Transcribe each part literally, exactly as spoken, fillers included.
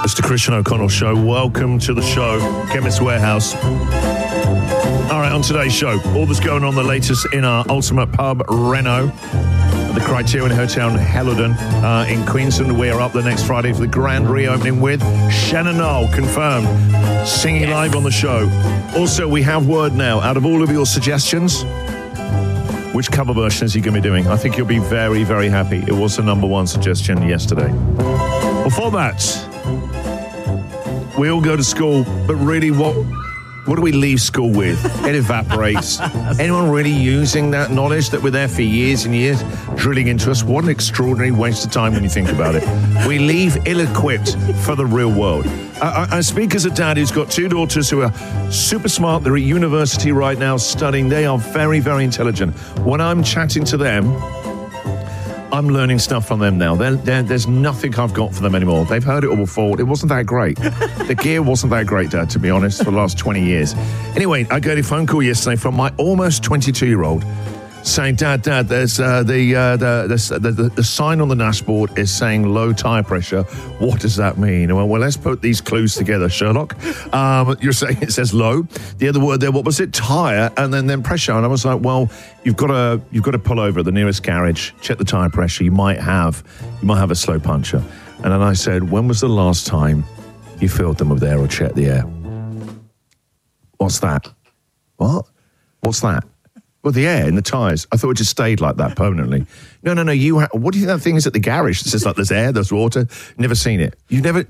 It's the Christian O'Connell Show. Welcome to the show, Chemist Warehouse. All right, on today's show, all that's going on, the latest in our Ultimate Pub, Renault, the Criterion Hotel in Hellerden uh, in Queensland. We are up the next Friday for the grand reopening with Shannon Knoll, confirmed, singing yes. live on the show. Also, we have word now, out of all of your suggestions, which cover version is he going to be doing? I think you'll be very, very happy. It was the number one suggestion yesterday. Before that, we all go to school, but really what... What do we leave school with? It evaporates. Anyone really using that knowledge that we're there for years and years, drilling into us? What an extraordinary waste of time when you think about it. We leave ill-equipped for the real world. I, I, I speak as a dad who's got two daughters who are super smart. They're at university right now studying. They are very, very intelligent. When I'm chatting to them, I'm learning stuff from them now. They're, they're, there's nothing I've got for them anymore. They've heard it all before. It wasn't that great. The gear wasn't that great, Dad, to be honest, for the last twenty years. Anyway, I got a phone call yesterday from my almost twenty-two-year-old saying, Dad, Dad, there's uh, the, uh, the, the, the the sign on the dashboard is saying low tire pressure. What does that mean? Well, well let's put these clues together, Sherlock. Um, you're saying it says low. The other word there, what was it? Tire, and then then pressure. And I was like, well, you've got to you've got to pull over at the nearest garage, check the tire pressure. You might have you might have a slow puncher. And then I said, when was the last time you filled them with air or checked the air? What's that? What? What's that? Well, the air in the tyres. I thought it just stayed like that permanently. No, no, no. You. Ha- what do you think that thing is at the garage? It says like there's air, there's water. Never seen it. You've never...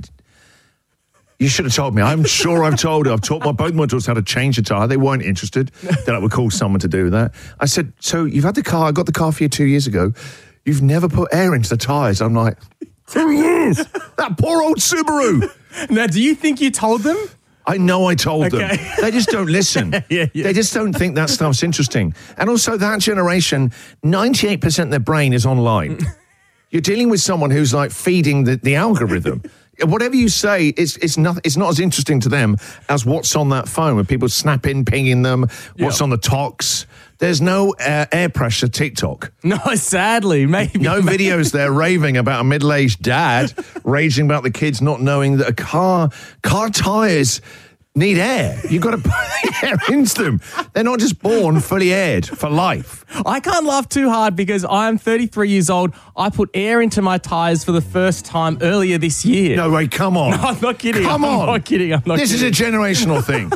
You should have told me. I'm sure I've told her. I've taught my both my daughters how to change a tyre. They weren't interested. That I would call someone to do that. I said, so you've had the car. I got the car for you two years ago. You've never put air into the tyres. I'm like, two years. That poor old Subaru. Now, do you think you told them? I know I told okay. them. They just don't listen. yeah, yeah. They just don't think that stuff's interesting. And also that generation, ninety-eight percent of their brain is online. You're dealing with someone who's like feeding the, the algorithm. Whatever you say, it's it's not it's not as interesting to them as what's on that phone when people snap in, pinging them, what's yep. on the tox. There's no uh, air pressure TikTok. No, sadly, maybe. No maybe. videos there raving about a middle-aged dad raging about the kids not knowing that a car, car tyres need air. You've got to put the air into them. They're not just born fully aired for life. I can't laugh too hard because I'm thirty-three years old. I put air into my tyres for the first time earlier this year. No, wait, come on. No, I'm not kidding. Come I'm on. not kidding. I'm not this kidding. is a generational thing.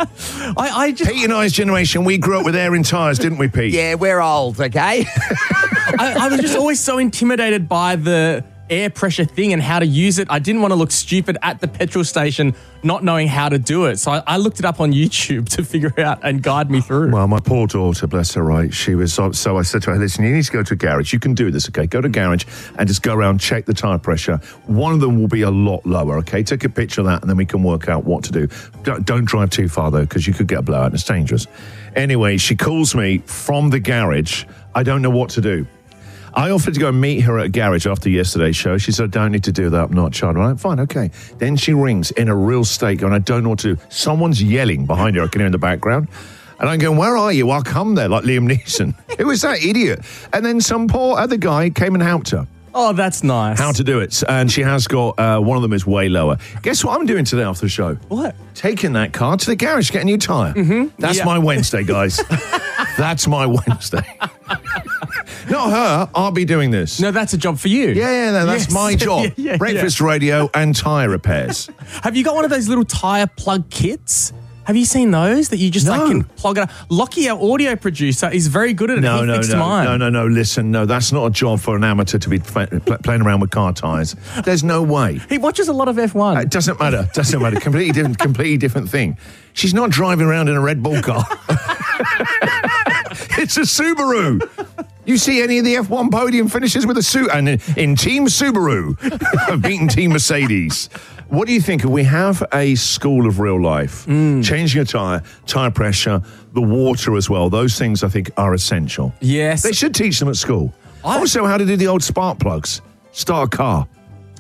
I, I just... Pete and I's generation, we grew up with air in tyres, didn't we, Pete? Yeah, we're old, okay? I, I was just always so intimidated by the air pressure thing and how to use it. I didn't want to look stupid at the petrol station not knowing how to do it. So I, I looked it up on YouTube to figure out and guide me through. Well, my poor daughter, bless her, right, she was, so, so I said to her, listen, you need to go to a garage. You can do this, okay? Go to a garage and just go around, check the tyre pressure. One of them will be a lot lower, okay? Take a picture of that and then we can work out what to do. Don't, don't drive too far, though, because you could get a blowout and it's dangerous. Anyway, she calls me from the garage. I don't know what to do. I offered to go and meet her at a garage after yesterday's show. She said, I don't need to do that. I'm not a child. I'm like, fine, okay. Then she rings in a real state going, I don't know what to do. Someone's yelling behind her. I can hear in the background. And I'm going, where are you? I'll come there, like Liam Neeson. Who is that idiot? And then some poor other guy came and helped her. Oh, that's nice. How to do it. And she has got, uh, one of them is way lower. Guess what I'm doing today after the show? What? Taking that car to the garage, get a new tyre. Mm-hmm. That's yeah. my Wednesday, guys. That's my Wednesday. Not her. I'll be doing this. No, that's a job for you. Yeah, yeah, no, that's yes. my job. yeah, yeah, Breakfast yeah. radio and tyre repairs. Have you got one of those little tyre plug kits? Have you seen those that you just no. like can plug it up? Lockie, our audio producer, is very good at it. No, he no, fixed no, mine. no, no, no. Listen, no, that's not a job for an amateur to be pl- pl- playing around with car tyres. There's no way. He watches a lot of F one. Uh, it doesn't matter. Doesn't matter. Completely different. Completely different thing. She's not driving around in a Red Bull car. It's a Subaru. You see any of the F one podium finishes with a suit and in, in Team Subaru have beaten Team Mercedes. What do you think? We have a school of real life. Mm. Changing a tyre, tyre pressure, the water as well. Those things I think are essential. Yes. They should teach them at school. I- Also, how to do the old spark plugs. Start a car.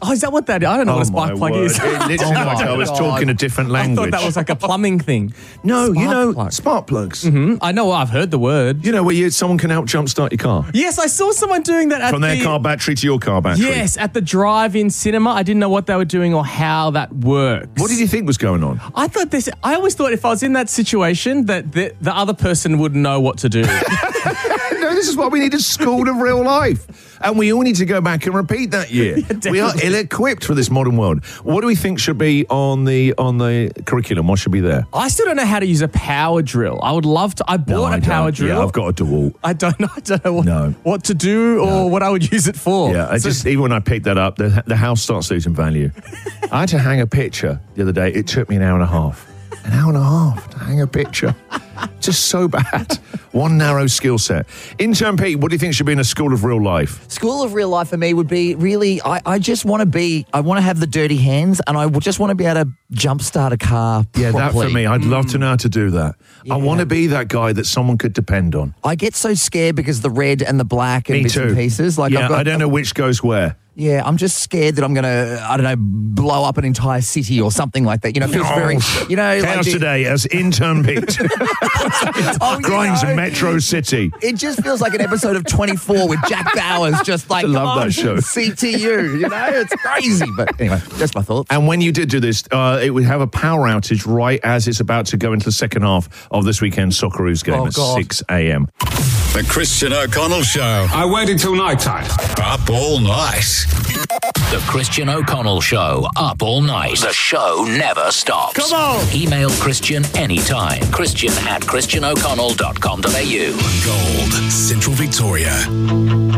Oh, is that what that is? I don't know Oh, what a spark my plug word. is. It literally Oh, like my I was God. talking a different I language. thought that was like a plumbing thing. no, you Spark know, plug. spark plugs. Hmm? I know, I've heard the word. You know, where you, someone can help jumpstart your car. Yes, I saw someone doing that at From their the... car battery to your car battery. Yes, at the drive-in cinema. I didn't know what they were doing or how that works. What did you think was going on? I thought this... I always thought if I was in that situation that the, the other person would know what to do. No, this is why we need a school of real life. And we all need to go back and repeat that year. Yeah, we are ill-equipped for this modern world. What do we think should be on the on the curriculum? What should be there? I still don't know how to use a power drill. I would love to... I bought No, a I power don't. drill. Yeah, I've got a DeWalt. I don't know. I don't know what, No. what to do or No. what I would use it for. Yeah, I So- just even when I picked that up, the, the house starts losing value. I had to hang a picture the other day. It took me an hour and a half. An hour and a half to hang a picture. Just so bad. One narrow skill set. Intern Pete, what do you think should be in a school of real life? School of real life for me would be really, I, I just want to be, I want to have the dirty hands and I would just want to be able to jumpstart a car Yeah, that properly. for me. I'd love to know how to do that. I Yeah. want to be that guy that someone could depend on. I get so scared because the red and the black and Me bits too. and pieces. Like yeah, I've got, I don't know which goes where. Yeah, I'm just scared that I'm going to, I don't know, blow up an entire city or something like that. You know, it feels Oh, very, you know, like Chaos the- today as Intern Pete Oh, you grinds know, Metro City. It just feels like an episode of twenty-four with Jack Bowers just like, I love come that on, show. C T U, you know, it's crazy. But anyway, that's my thoughts. And when you did do this, uh, it would have a power outage right as it's about to go into the second half of this weekend's Socceroos game Oh, at God. six a.m. The Christian O'Connell Show. I waited till night time. Up all night. The Christian O'Connell Show, up all night. The show never stops. Come on! Email Christian anytime. Christian at christian o'connell dot com dot a u. Gold, Central Victoria.